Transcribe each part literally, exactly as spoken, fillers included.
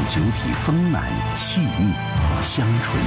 酒体丰满细腻香醇。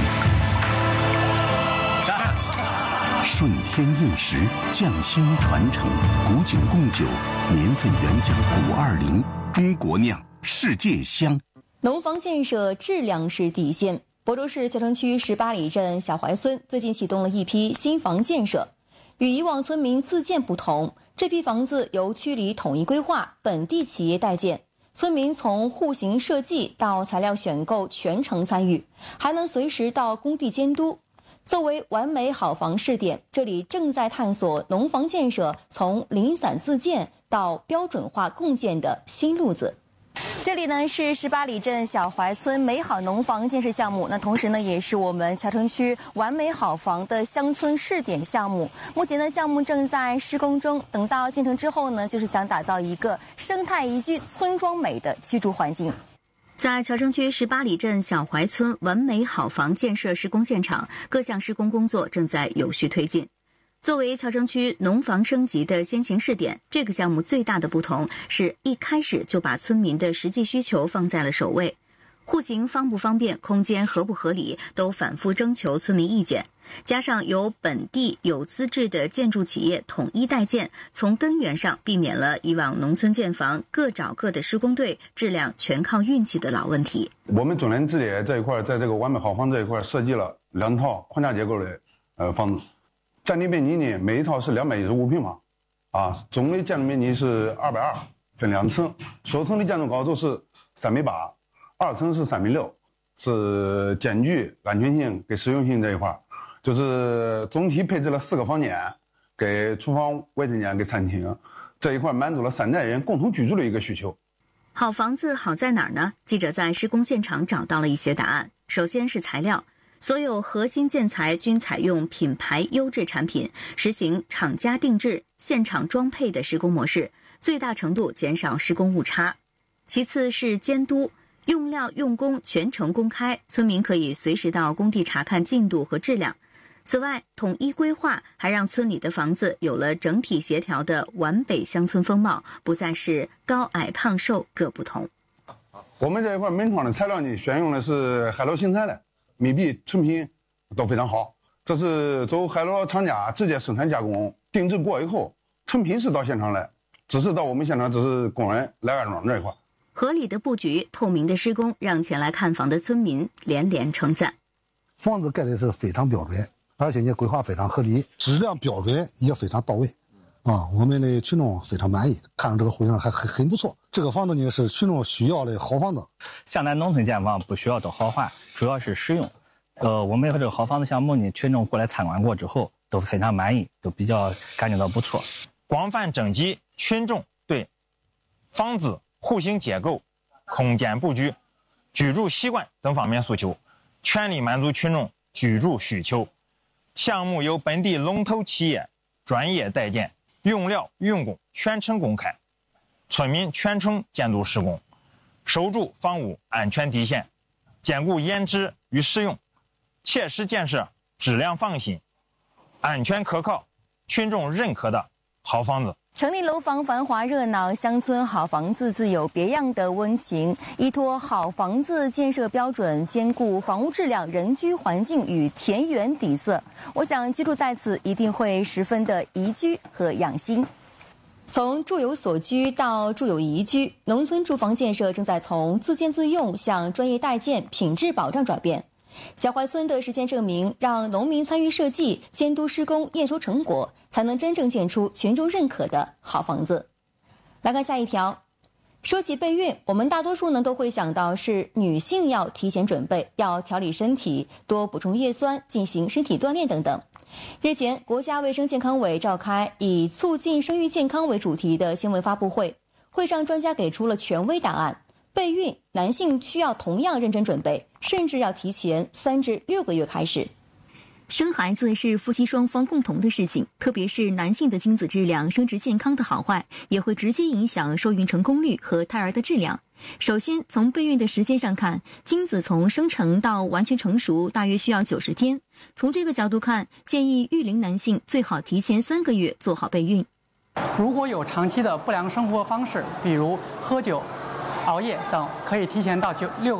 顺天应时，匠心传承，古井贡酒，年份原浆古二零，中国酿，世界香。 农房建设质量是底线。亳州市桥城区十八里镇小槐村最近启动了一批新房建设，与以往村民自建不同，这批房子由区里统一规划，本地企业代建。村民从户型设计到材料选购全程参与，还能随时到工地监督。作为完美好房试点，这里正在探索农房建设从零散自建到标准化共建的新路子。这里呢是十八里镇小槐村美好农房建设项目，那同时呢也是我们桥城区完美好房的乡村试点项目。目前呢项目正在施工中，等到建成之后呢，就是想打造一个生态宜居、村庄美的居住环境。在桥城区十八里镇小槐村完美好房建设施工现场，各项施工工作正在有序推进。作为桥城区农房升级的先行试点，这个项目最大的不同是一开始就把村民的实际需求放在了首位。户型方不方便，空间合不合理，都反复征求村民意见。加上由本地有资质的建筑企业统一代建，从根源上避免了以往农村建房各找各的施工队，质量全靠运气的老问题。 我们中联置业这一块，在这个完美好房这一块设计了两套框架结构的呃房子。占地面积呢，每一套是两百一十五平方，啊，总的建筑面积是二百二，分两层，首层的建筑高度是三米八，二层是三米六，是兼具安全性跟实用性这一块，就是总体配置了四个房间，给厨房、卫生间、给餐厅，这一块满足了三代人共同居住的一个需求。 好房子好在哪儿呢？记者在施工现场找到了一些答案。首先是材料。所有核心建材均采用品牌优质产品，实行厂家定制、现场装配的施工模式，最大程度减少施工误差。其次是监督，用料用工全程公开，村民可以随时到工地查看进度和质量。此外，统一规划还让村里的房子有了整体协调的皖北乡村风貌，不再是高矮胖瘦各不同。 我们这一块门窗的材料呢，选用的是海螺新材的。密闭成品都非常好，这是走海螺厂家直接生产加工定制过以后，成品是到现场来，只是到我们现场只是工人来安装这一块。 合理的布局、透明的施工，让前来看房的村民连连称赞。 房子盖的是非常标准，而且也规划非常合理，质量标准也非常到位，啊，我们的群众非常满意，看着这个户型还很很不错。这个房子呢是群众需要的好房子。 向南农村建房不需要多豪华，主要是实用。呃，我们和这个好房子项目呢，群众过来参观过之后都非常满意，都比较感觉到不错。 广泛征集群众对房子、户型结构、空间布局、居住习惯等方面诉求，全力满足群众居住需求。项目由本地龙头企业专业代建，用料用工全程公开，村民全程监督施工，守住房屋安全底线，兼顾颜值与实用，切实建设质量放心、安全可靠、群众认可的好房子。 城里楼房繁华热闹，乡村好房子自有别样的温情。依托好房子建设标准，兼顾房屋质量、人居环境与田园底色，我想居住在此一定会十分的宜居和养心。从住有所居到住有宜居，农村住房建设正在从自建自用向专业代建、品质保障转变。小槐村的实践证明，让农民参与设计、监督施工、验收成果，才能真正建出群众认可的好房子。来看下一条，说起备孕，我们大多数呢都会想到是女性要提前准备，要调理身体，多补充叶酸，进行身体锻炼等等。日前，国家卫生健康委召开以促进生育健康为主题的新闻发布会，会上专家给出了权威答案。备孕，男性需要同样认真准备，甚至要提前三至六个月开始。生孩子是夫妻双方共同的事情，特别是男性的精子质量、生殖健康的好坏，也会直接影响受孕成功率和胎儿的质量。首先，从备孕的时间上看，精子从生成到完全成熟大约需要九十天。从这个角度看，建议育龄男性最好提前三个月做好备孕。 如果有长期的不良生活方式，比如喝酒、熬夜等，可以提前到九六。